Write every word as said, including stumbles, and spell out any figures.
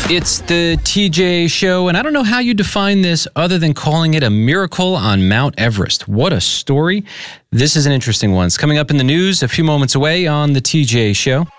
It's the T J Show, and I don't know how you define this other than calling it a miracle on Mount Everest. What a story. This is an interesting one. It's coming up in the news a few moments away on the T J Show.